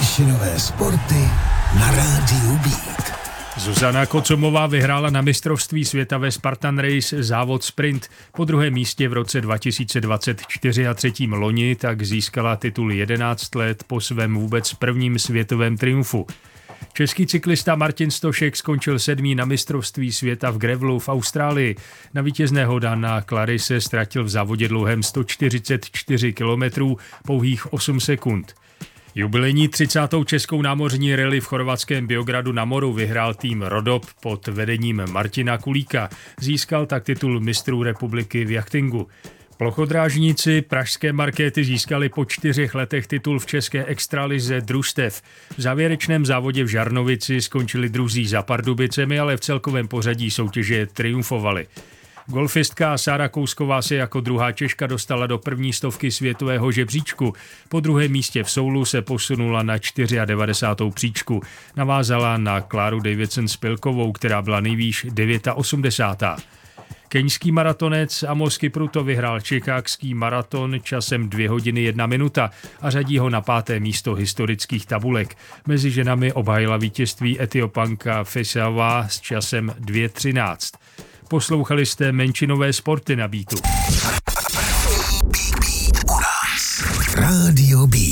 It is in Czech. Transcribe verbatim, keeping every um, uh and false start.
Menšinové sporty na rádiu Beat. Zuzana Kocomová vyhrála na mistrovství světa ve Spartan Race závod sprint. Po druhém místě v roce dva tisíce dvacet čtyři a třetím loni tak získala titul jedenáct let po svém vůbec prvním světovém triumfu. Český cyklista Martin Stošek skončil sedmý na mistrovství světa v gravelu v Austrálii. Na vítězného Dana Clarise ztratil v závodě dlouhém sto čtyřicet čtyři kilometrů pouhých osm sekund. Jubilejní třicátou českou námořní rally v chorvatském Biogradu na Moru vyhrál tým Rodop pod vedením Martina Kulíka. Získal tak titul mistrů republiky v jachtingu. Plochodrážníci pražské Markéty získali po čtyřech letech titul v české extralize družstev. V závěrečném závodě v Žarnovici skončili druzí za Pardubicemi, ale v celkovém pořadí soutěže triumfovali. Golfistka Sára Kousková se jako druhá Češka dostala do první stovky světového žebříčku. Po druhém místě v Soulu se posunula na devadesátou čtvrtou příčku. Navázala na Kláru Davidson-Spilkovou, která byla nejvýš osmdesátá devátá Keňský maratonec Amos Kipruto vyhrál chicagský maraton časem dvě hodiny jedna minuta a řadí ho na páté místo historických tabulek. Mezi ženami obhájila vítězství Etiopanka Fesawa s časem dvě třináct. Poslouchali jste Menšinové sporty na Beatu. Rádio Beat.